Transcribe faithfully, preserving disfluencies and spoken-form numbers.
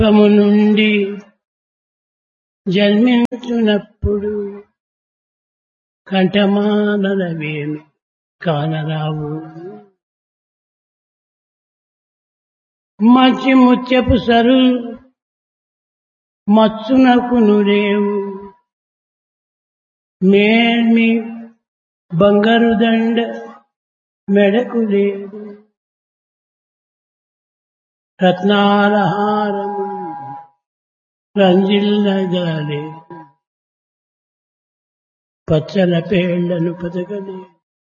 గర్భము నుండి జన్మించునప్పుడు కంఠమానలవేమి కానరావు. మంచి ముత్యపు సరు మచ్చునకును రేవు, మేల్మి బంగారు దండ మెడకు లేదు. రత్నాల హారము రంజిల్లగాలే, పచ్చల పేళ్లను పదగలేదు.